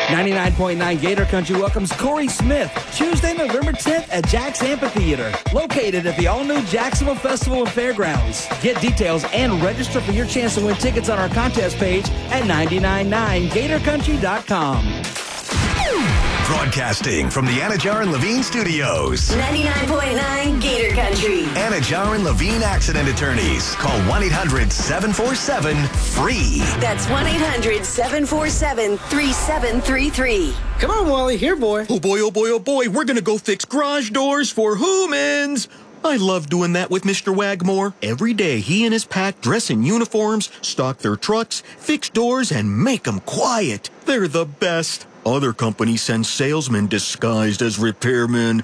99.9 Gator Country welcomes Corey Smith Tuesday, November 10th at Jack's Amphitheater, located at the all-new Jacksonville Festival and Fairgrounds. Get details and register for your chance to win tickets on our contest page at 999gatorcountry.com. Broadcasting from the Anajar and Levine Studios. 99.9 Gator Country. Anajar and Levine Accident Attorneys. Call 1-800-747-FREE. That's 1-800-747-3733. Come on, Wally. Here, boy. Oh, boy, oh, boy, oh, boy. We're going to go fix garage doors for humans. I love doing that with Mr. Wagmore. Every day, he and his pack dress in uniforms, stock their trucks, fix doors, and make them quiet. They're the best. Other companies send salesmen disguised as repairmen.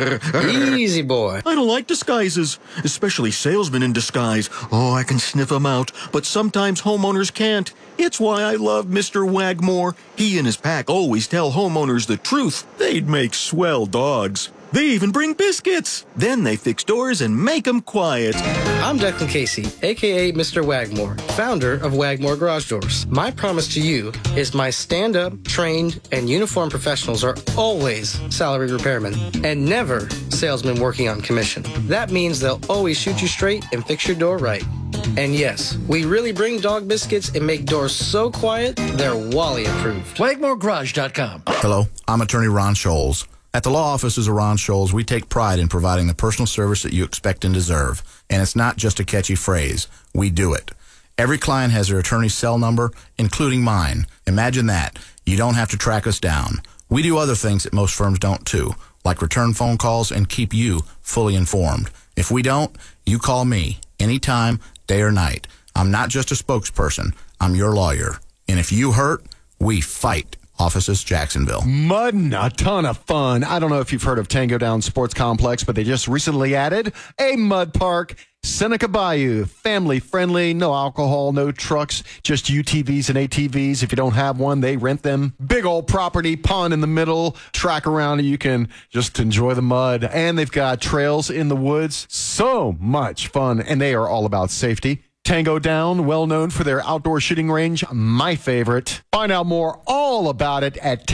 Easy, boy. I don't like disguises, especially salesmen in disguise. Oh, I can sniff them out, but sometimes homeowners can't. It's why I love Mr. Wagmore. He and his pack always tell homeowners the truth. They'd make swell dogs. They even bring biscuits. Then they fix doors and make them quiet. I'm Declan Casey, a.k.a. Mr. Wagmore, founder of Wagmore Garage Doors. My promise to you is my stand-up, trained, and uniformed professionals are always salaried repairmen and never salesmen working on commission. That means they'll always shoot you straight and fix your door right. And yes, we really bring dog biscuits and make doors so quiet, they're Wally approved. WagmoreGarage.com. Hello, I'm attorney Ron Scholes. At the law offices of Ron Scholes, we take pride in providing the personal service that you expect and deserve. And it's not just a catchy phrase. We do it. Every client has their attorney's cell number, including mine. Imagine that. You don't have to track us down. We do other things that most firms don't too, like return phone calls and keep you fully informed. If we don't, you call me anytime, day or night. I'm not just a spokesperson. I'm your lawyer. And if you hurt, we fight. Offices, Jacksonville. Mudding, a ton of fun. I don't know if you've heard of Tango Down Sports Complex, but they just recently added a mud park, Seneca Bayou. Family friendly, no alcohol, no trucks, just UTVs and ATVs. If you don't have one, they rent them. Big old property, pond in the middle, track around, and you can just enjoy the mud. And they've got trails in the woods. So much fun, and they are all about safety. Tango Down, well known for their outdoor shooting range, my favorite. Find out more all about it at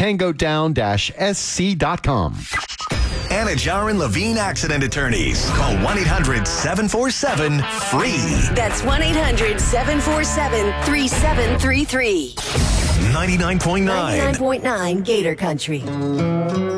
tangodown-sc.com. Anajar and Levine Accident Attorneys. Call 1-800-747-FREE. That's 1-800-747-3733. 99.9 99.9 Gator Country.